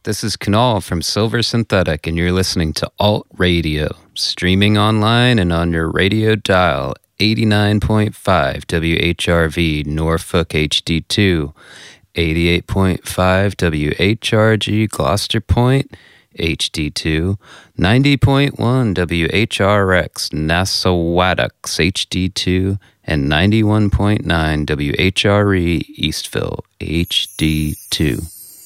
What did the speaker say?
This is Kunal from Silver Synthetic, and you're listening to Alt Radio, streaming online and on your radio dial, 89.5 WHRV Norfolk HD2, 88.5 WHRG Gloucester Point HD2, 90.1 WHRX Nassauattux HD2, and 91.9 WHRE Eastville HD2.